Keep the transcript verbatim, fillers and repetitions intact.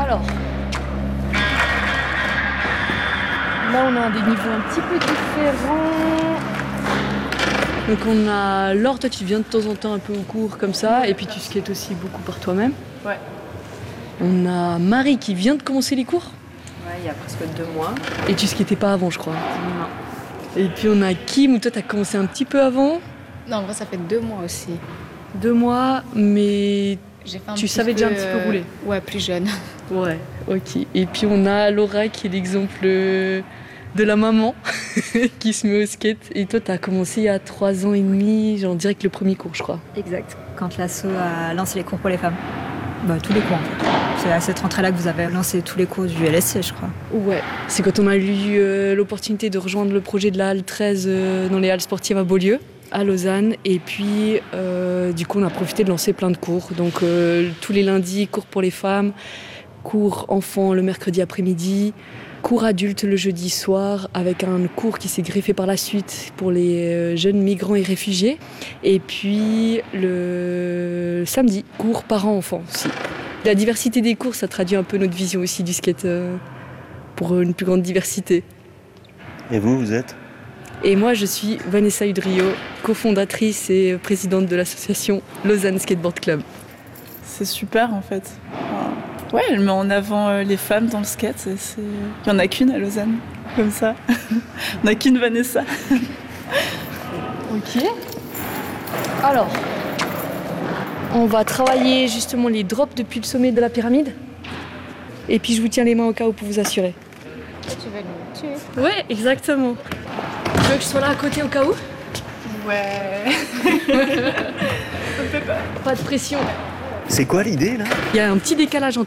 Alors, là on a des niveaux un petit peu différents. Donc on a Laure, toi tu viens de temps en temps un peu au cours comme ça, et puis tu skates aussi beaucoup par toi-même. Ouais. On a Marie qui vient de commencer les cours. Ouais, il y a presque deux mois. Et tu skatais pas avant, je crois. Non. Et puis on a Kim, où toi t'as commencé un petit peu avant. Non, en vrai, ça fait deux mois aussi. Deux mois, mais J'ai fait un tu petit savais peu, déjà un petit peu rouler. euh, Ouais, plus jeune. Ouais, ok. Et puis on a Laura qui est l'exemple de la maman qui se met au skate. Et toi, t'as commencé il y a trois ans et demi, genre direct le premier cours, je crois. Exact. Quand l'asso a lancé les cours pour les femmes. Bah, tous les cours, en fait. C'est à cette rentrée-là que vous avez lancé tous les cours du L S C, je crois. Ouais, c'est quand on a eu euh, l'opportunité de rejoindre le projet de la Halle treize euh, dans les halles sportives à Beaulieu, à Lausanne. Et puis, euh, du coup, on a profité de lancer plein de cours. Donc, euh, tous les lundis, cours pour les femmes, cours enfants le mercredi après-midi, cours adultes le jeudi soir, avec un cours qui s'est greffé par la suite pour les euh, jeunes migrants et réfugiés. Et puis, le samedi, cours parents-enfants aussi. La diversité des cours, ça traduit un peu notre vision aussi du skate euh, pour une plus grande diversité. Et vous, vous êtes ? Et moi, je suis Vanessa Udrio, cofondatrice et présidente de l'association Lausanne Skateboard Club. C'est super en fait. Enfin, ouais, elle met en avant euh, les femmes dans le skate. C'est, c'est... Il n'y en a qu'une à Lausanne, comme ça. On n'a qu'une Vanessa. Ok. Alors, on va travailler justement les drops depuis le sommet de la pyramide. Et puis je vous tiens les mains au cas où pour vous assurer. Tu veux nous tuer? Ouais, exactement. Tu veux que je sois là à côté au cas où? Ouais. Pas de pression. C'est quoi l'idée là ? Il y a un petit décalage entre